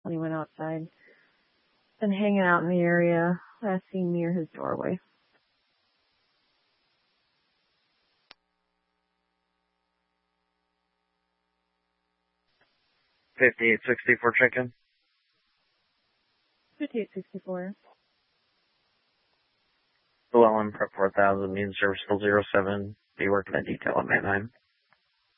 when he went outside. Been hanging out in the area, last seen near his doorway. 5864 check-in. 5864. Llewellyn, Prep 4000, mean service still 07. Be working at detail at Manheim.